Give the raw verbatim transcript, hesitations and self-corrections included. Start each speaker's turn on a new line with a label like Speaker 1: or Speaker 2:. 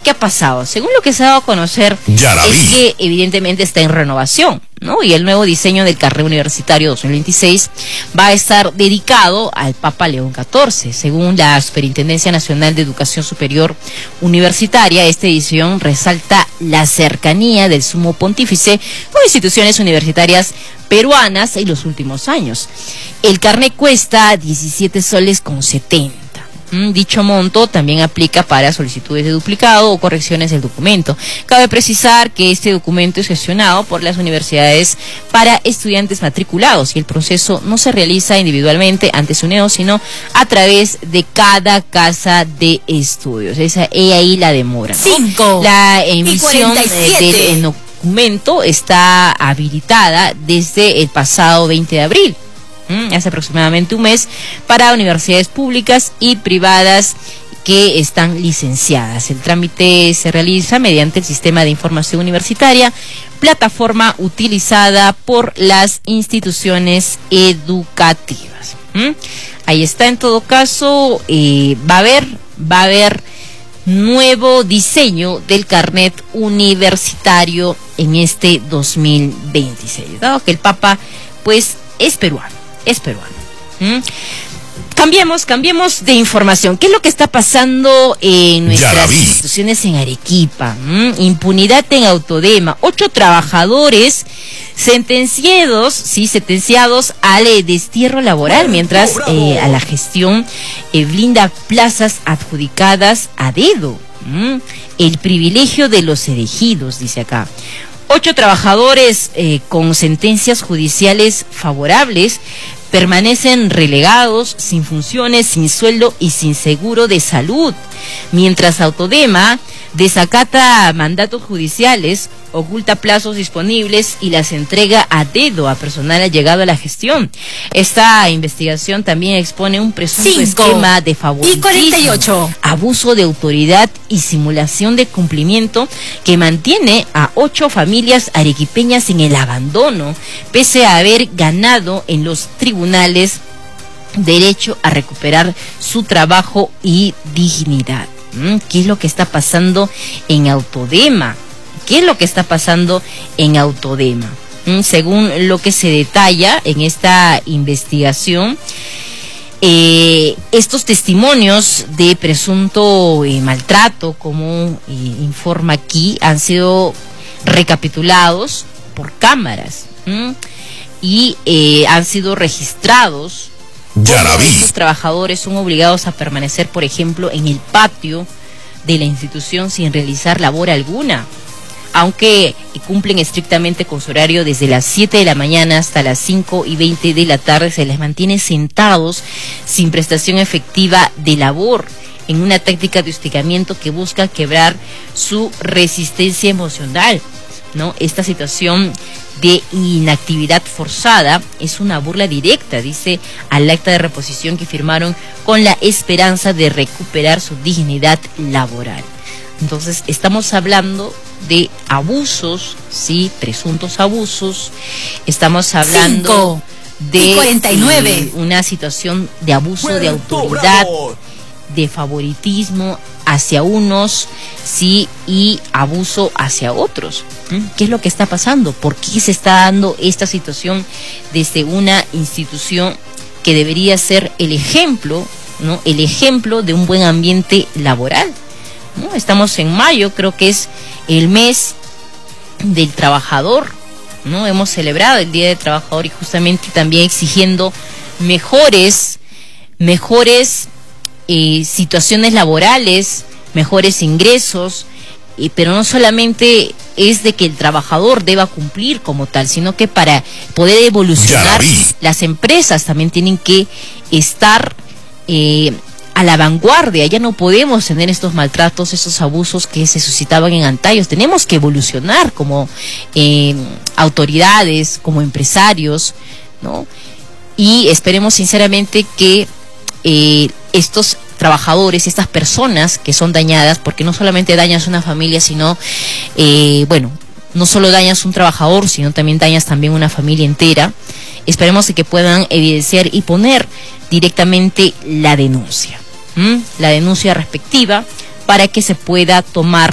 Speaker 1: ¿qué ha pasado? Según lo que se ha dado a conocer, es que evidentemente está en renovación, ¿no? Y el nuevo diseño del carnet universitario dos mil veintiséis va a estar dedicado al Papa León catorce. Según la Superintendencia Nacional de Educación Superior Universitaria, esta edición resalta la cercanía del Sumo Pontífice con instituciones universitarias peruanas en los últimos años. El carnet cuesta diecisiete soles con setenta. Dicho monto también aplica para solicitudes de duplicado o correcciones del documento. Cabe precisar que este documento es gestionado por las universidades para estudiantes matriculados y el proceso no se realiza individualmente ante SUNEDO, sino a través de cada casa de estudios. Esa es ahí la demora, ¿no? Cinco la emisión del documento está habilitada desde el pasado veinte de abril. Hace aproximadamente un mes, para universidades públicas y privadas que están licenciadas. El trámite se realiza mediante el Sistema de Información Universitaria, plataforma utilizada por las instituciones educativas. ¿Mm? Ahí está. En todo caso, eh, va a haber, va a haber nuevo diseño del carnet universitario en este dos mil veintiséis, dado que el Papa, pues, es peruano. Es peruano. ¿Mm? Cambiemos, cambiemos de información. ¿Qué es lo que está pasando en nuestras instituciones en Arequipa? ¿Mm? Impunidad en Autodema. Ocho trabajadores sentenciados, sí, sentenciados al eh, destierro laboral, mientras eh, a la gestión eh, blinda plazas adjudicadas a dedo. ¿Mm? El privilegio de los elegidos, dice acá. Ocho trabajadores eh, con sentencias judiciales favorables permanecen relegados, sin funciones, sin sueldo y sin seguro de salud, mientras Autodema desacata mandatos judiciales, oculta plazos disponibles y las entrega a dedo a personal allegado a la gestión. Esta investigación también expone un presunto Cinco. esquema de favoritismo, abuso de autoridad y simulación de cumplimiento que mantiene a ocho familias arequipeñas en el abandono, pese a haber ganado en los tribunales derecho a recuperar su trabajo y dignidad. ¿Qué es lo que está pasando en Autodema? ¿Qué es lo que está pasando en Autodema? Según lo que se detalla en esta investigación, eh, estos testimonios de presunto eh, maltrato, como eh, informa aquí, han sido recapitulados por cámaras ¿m? y eh, han sido registrados. Estos trabajadores son obligados a permanecer, por ejemplo, en el patio de la institución sin realizar labor alguna, aunque cumplen estrictamente con su horario. Desde las siete de la mañana hasta las cinco y veinte de la tarde se les mantiene sentados sin prestación efectiva de labor, en una táctica de hostigamiento que busca quebrar su resistencia emocional, ¿no? Esta situación de inactividad forzada es una burla directa, dice, al acta de reposición que firmaron con la esperanza de recuperar su dignidad laboral. Entonces, estamos hablando de abusos, sí, presuntos abusos. Estamos hablando de cuarenta y nueve. Una situación de abuso de autoridad, de favoritismo hacia unos, sí, y abuso hacia otros. ¿Qué es lo que está pasando? ¿Por qué se está dando esta situación desde una institución que debería ser el ejemplo, ¿no? El ejemplo de un buen ambiente laboral, ¿no? Estamos en mayo, creo que es el mes del trabajador, ¿no? Hemos celebrado el Día del Trabajador y justamente también exigiendo mejores, mejores eh, situaciones laborales, mejores ingresos, eh, pero no solamente es de que el trabajador deba cumplir como tal, sino que para poder evolucionar las empresas también tienen que estar eh, a la vanguardia. Ya no podemos tener estos maltratos, estos abusos que se suscitaban en antaños. Tenemos que evolucionar como eh, autoridades, como empresarios, ¿no? Y esperemos sinceramente que eh, estos trabajadores, estas personas que son dañadas, porque no solamente dañas una familia, sino, eh, bueno, no solo dañas un trabajador, sino también dañas también una familia entera. Esperemos que puedan evidenciar y poner directamente la denuncia, ¿m? la denuncia respectiva, para que se pueda tomar